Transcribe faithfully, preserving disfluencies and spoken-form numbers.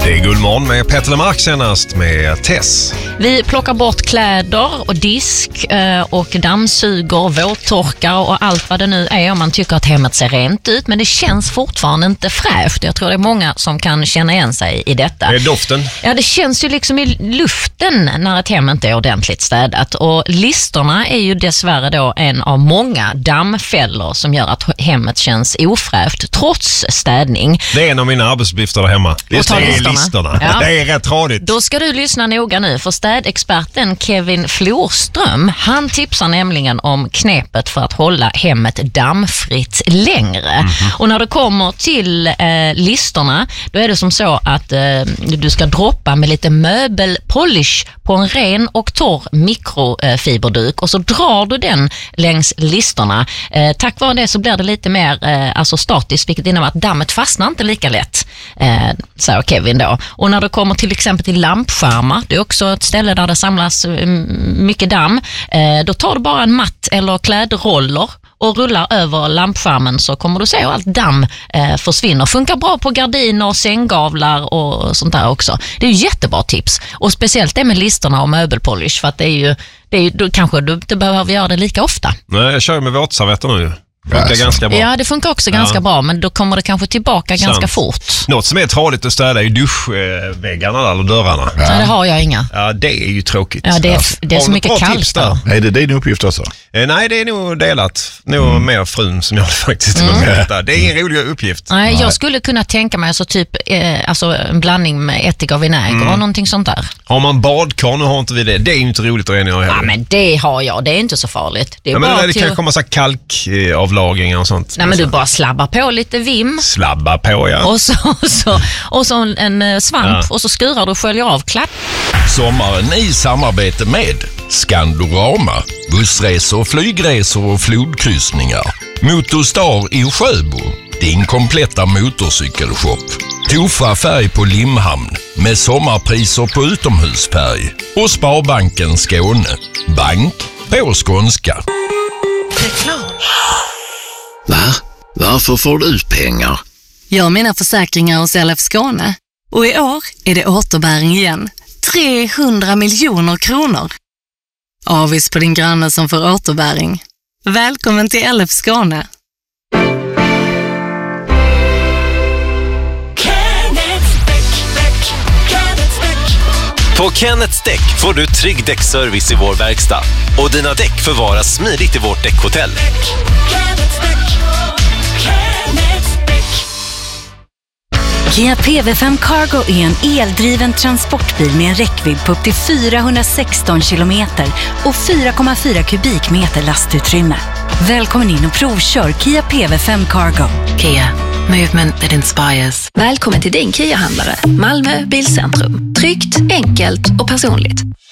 Det är Guldmorgon med Petter Lemark senast med Tess. Vi plockar bort kläder och disk och dammsuger, våttorkar och allt vad det nu är om man tycker att hemmet ser rent ut. Men det känns fortfarande inte fräscht. Jag tror det är många som kan känna igen sig i detta. Det är doften. Ja, det känns ju liksom i luften när ett hem inte är ordentligt städat. Och listerna är ju dessvärre då en av många dammfällor som gör att hemmet känns ofräscht trots städning. Det är en av mina arbetsuppgifter där hemma. Just det är listorna. listorna. Ja. Det är rätt radigt. Då ska du lyssna noga nu, för städexperten Kevin Florström, han tipsar nämligen om knepet för att hålla hemmet dammfritt längre. Mm-hmm. Och när det kommer till eh, listorna, då är det som så att eh, du ska droppa med lite möbelpolish på en ren och torr mikrofiberduk och så drar du den längs listorna. Eh, tack vare det så blir det lite mer eh, alltså statiskt, vilket innebär att dammet fastnar inte lika lätt, eh, säger Kevin då. Och när det kommer till exempel till lampskärmar, det är också ett ställe där det samlas mycket damm, eh, då tar du bara en matt eller klädroller och rullar över lampskärmen, så kommer du se hur allt damm eh, försvinner. Funkar bra på gardiner, sänggavlar och sånt där också. Det är ju jättebra tips. Och speciellt det med listerna och möbelpolish, för att det är ju, det är ju då kanske du inte behöver göra det lika ofta. Nej, jag kör med våtservetter nu. Funkar alltså. ganska bra. Ja, det funkar också ganska ja. bra, men då kommer det kanske tillbaka Sant. ganska fort. Något som är tradigt att städa är ju duschväggarna eller dörrarna. Ja. ja, det har jag inga. Ja, det är ju tråkigt. Ja, det är, det är så mycket kallt där. Nej, det är din uppgift också. Eh, nej, det är nog delat. Nog mm. mer frun som jag faktiskt mm. Det är ingen rolig uppgift. Nej, jag skulle kunna tänka mig alltså typ eh, alltså en blandning med ättika och vinäger mm. och någonting sånt där. Har man badkar, nu har inte vi det. Det är ju inte roligt att rengöra heller. Ja, men det har jag. Det är inte så farligt. Det är ja, bara men det, det till... kan komma så kalkavlagringar och sånt. Nej, men du bara slabbar på lite vim. Slabbar på, ja. Och så, och så, och så en svamp ja. och så skurar du och sköljer av klapp. Sommaren i samarbete med Skandorama, bussresor, flygresor och flodkryssningar. Motorstar i Sjöbo, din kompletta motorcykelshop. Tofa färg på Limhamn med sommarpriser på utomhusfärg. Och Sparbanken Skåne, bank på skånska. Reklam. Va? Varför får du pengar? Jag har mina försäkringar hos L F Skåne. Och i år är det återbäring igen. trehundra miljoner kronor. Avis på din granne som får återbäring. Välkommen till L F Skåne. På Kenneths Däck får du trygg däckservice i vår verkstad. Och dina däck förvaras smidigt i vårt däckhotell. Kia P V fem Cargo är en eldriven transportbil med en räckvidd på upp till fyrahundrasexton kilometer och fyra komma fyra kubikmeter lastutrymme. Välkommen in och provkör Kia P V fem Cargo. Kia, movement that inspires. Välkommen till din Kia-handlare. Malmö Bilcentrum. Tryggt, enkelt och personligt.